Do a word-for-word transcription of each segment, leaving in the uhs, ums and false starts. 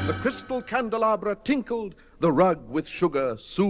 The crystal candelabra tinkled, the rug with sugar soothed.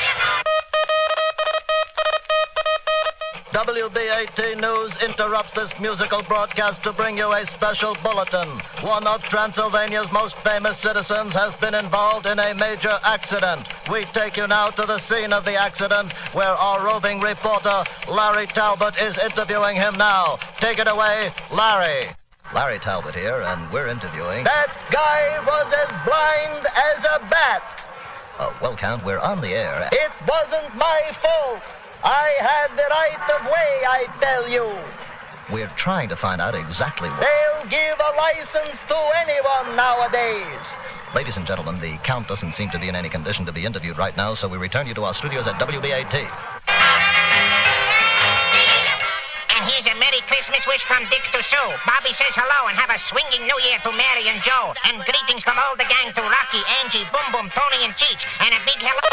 W B A T News interrupts this musical broadcast to bring you a special bulletin. One of Transylvania's most famous citizens has been involved in a major accident. We take you now to the scene of the accident, where our roving reporter, Larry Talbot, is interviewing him now. Take it away, Larry. Larry Talbot here, and we're interviewing... That guy was as blind as a bat. Oh, well, Count, we're on the air. It wasn't my fault. I had the right of way, I tell you. We're trying to find out exactly what... They'll give a license to anyone nowadays. Ladies and gentlemen, the Count doesn't seem to be in any condition to be interviewed right now, so we return you to our studios at W B A T. And here's a Merry Christmas wish from Dick to Sue. Bobby says hello and have a swinging New Year to Mary and Joe. And greetings from all the gang to Rocky, Angie, Boom Boom, Tony, and Cheech. And a big hello...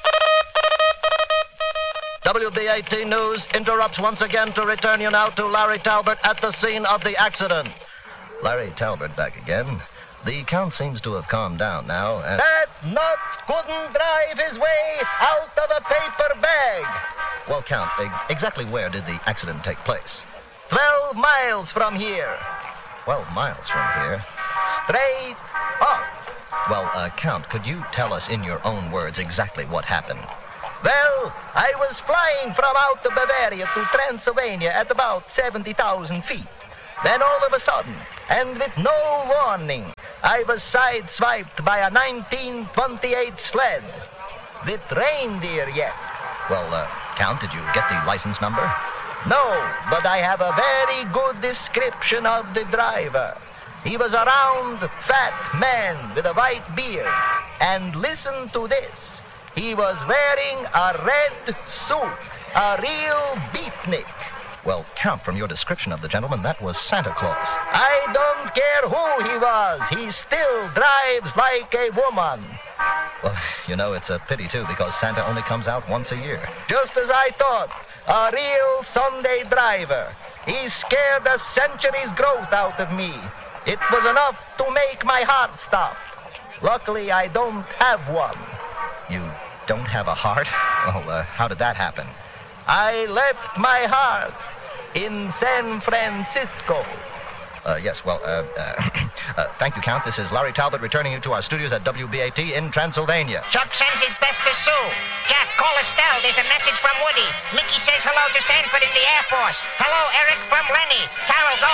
W B A T News interrupts once again to return you now to Larry Talbot at the scene of the accident. Larry Talbot back again. The Count seems to have calmed down now. And... That nut couldn't drive his way out of a paper bag. Well, Count, exactly where did the accident take place? Twelve miles from here. Twelve miles from here? Straight up. Well, uh, Count, could you tell us in your own words exactly what happened? Well, I was flying from out of Bavaria to Transylvania at about seventy thousand feet. Then all of a sudden, and with no warning, I was sideswiped by a nineteen twenty-eight sled. With reindeer yet. Well, uh, Count, did you get the license number? No, but I have a very good description of the driver. He was a round, fat man with a white beard. And listen to this. He was wearing a red suit, a real beatnik. Well, Count, from your description of the gentleman, that was Santa Claus. I don't care who he was. He still drives like a woman. Well, you know, it's a pity, too, because Santa only comes out once a year. Just as I thought. A real Sunday driver. He scared a century's growth out of me. It was enough to make my heart stop. Luckily, I don't have one. You don't have a heart? Well, uh, how did that happen? I left my heart in San Francisco. Uh, yes, well, uh, uh, uh, thank you, Count. This is Larry Talbot returning you to our studios at W B A T in Transylvania. Chuck sends his best to Sue. Jack, call Estelle. There's a message from Woody. Mickey says hello to Sanford in the Air Force. Hello, Eric, from Lenny. Carol, go